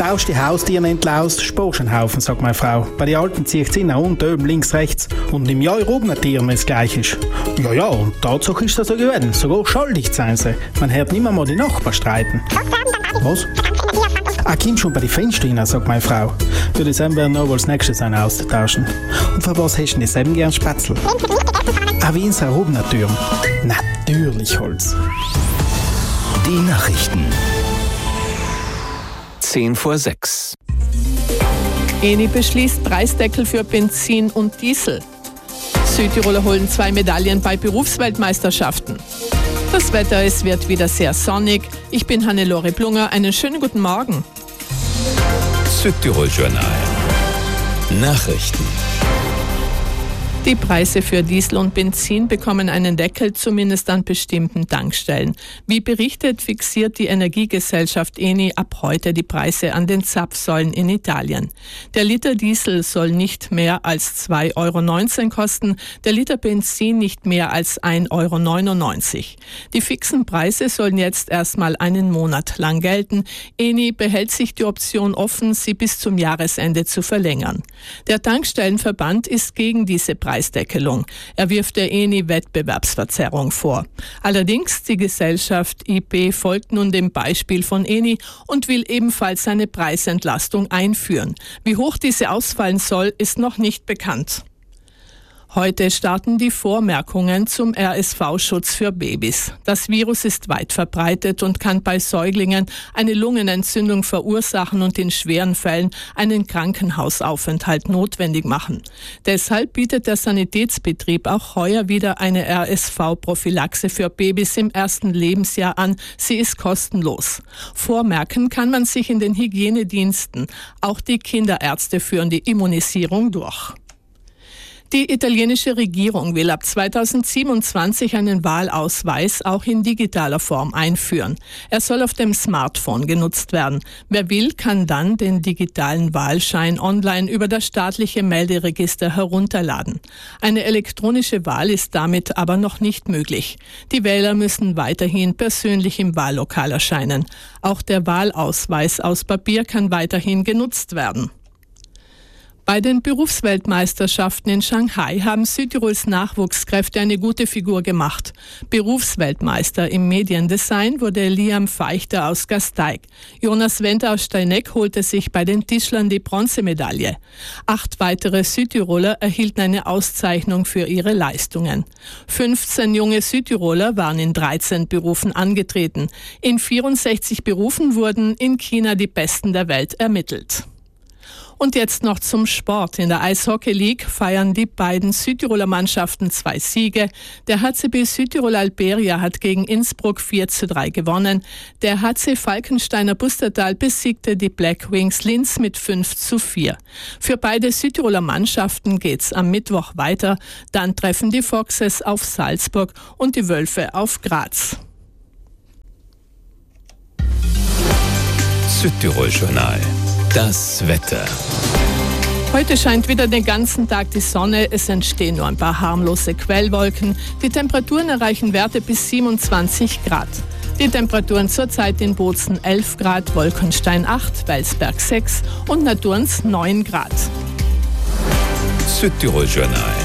Tausch die Haustiere endlich aus, sparst einen Haufen, sagt meine Frau. Bei den Alten zieht es in und oben, links, rechts. Und im Jahr oben Tieren, wenn es gleich ist. Ja, und Tatsache ist das so gewesen. Sogar schuldig sein sie. Man hört nicht mehr die Nachbarn streiten. Was? Komm schon bei den Fenstern rein, sagt meine Frau. Für Dezember noch wohl das nächste sein auszutauschen. Und für was hast du denn selben gern Spätzle? Wie in Sarubner Türen. Natürlich Holz. Die Nachrichten. 5:10. Eni beschließt Preisdeckel für Benzin und Diesel. Südtiroler holen 2 Medaillen bei Berufsweltmeisterschaften. Das Wetter, es wird wieder sehr sonnig. Ich bin Hannelore Blunger. Einen schönen guten Morgen. Südtirol Journal. Nachrichten. Die Preise für Diesel und Benzin bekommen einen Deckel, zumindest an bestimmten Tankstellen. Wie berichtet, fixiert die Energiegesellschaft Eni ab heute die Preise an den Zapfsäulen in Italien. Der Liter Diesel soll nicht mehr als 2,19 € kosten, der Liter Benzin nicht mehr als 1,99 €. Die fixen Preise sollen jetzt erstmal einen Monat lang gelten. Eni behält sich die Option offen, sie bis zum Jahresende zu verlängern. Der Tankstellenverband ist gegen diese Preisdeckelung. Er wirft der Eni Wettbewerbsverzerrung vor. Allerdings, die Gesellschaft IP folgt nun dem Beispiel von Eni und will ebenfalls eine Preisentlastung einführen. Wie hoch diese ausfallen soll, ist noch nicht bekannt. Heute starten die Vormerkungen zum RSV-Schutz für Babys. Das Virus ist weit verbreitet und kann bei Säuglingen eine Lungenentzündung verursachen und in schweren Fällen einen Krankenhausaufenthalt notwendig machen. Deshalb bietet der Sanitätsbetrieb auch heuer wieder eine RSV-Prophylaxe für Babys im ersten Lebensjahr an. Sie ist kostenlos. Vormerken kann man sich in den Hygienediensten. Auch die Kinderärzte führen die Immunisierung durch. Die italienische Regierung will ab 2027 einen Wahlausweis auch in digitaler Form einführen. Er soll auf dem Smartphone genutzt werden. Wer will, kann dann den digitalen Wahlschein online über das staatliche Melderegister herunterladen. Eine elektronische Wahl ist damit aber noch nicht möglich. Die Wähler müssen weiterhin persönlich im Wahllokal erscheinen. Auch der Wahlausweis aus Papier kann weiterhin genutzt werden. Bei den Berufsweltmeisterschaften in Shanghai haben Südtirols Nachwuchskräfte eine gute Figur gemacht. Berufsweltmeister im Mediendesign wurde Liam Feichter aus Gasteig. Jonas Wendt aus Steineck holte sich bei den Tischlern die Bronzemedaille. 8 weitere Südtiroler erhielten eine Auszeichnung für ihre Leistungen. 15 junge Südtiroler waren in 13 Berufen angetreten. In 64 Berufen wurden in China die Besten der Welt ermittelt. Und jetzt noch zum Sport. In der Eishockey League feiern die beiden Südtiroler Mannschaften 2 Siege. Der HCB Südtirol Alberia hat gegen Innsbruck 4:3 gewonnen. Der HC Falkensteiner Bustertal besiegte die Black Wings Linz mit 5:4. Für beide Südtiroler Mannschaften geht's am Mittwoch weiter. Dann treffen die Foxes auf Salzburg und die Wölfe auf Graz. Südtirol Journal. Das Wetter. Heute scheint wieder den ganzen Tag die Sonne. Es entstehen nur ein paar harmlose Quellwolken. Die Temperaturen erreichen Werte bis 27 Grad. Die Temperaturen zurzeit in Bozen 11 Grad, Wolkenstein 8, Welsberg 6 und Naturns 9 Grad. Südtirol Journal.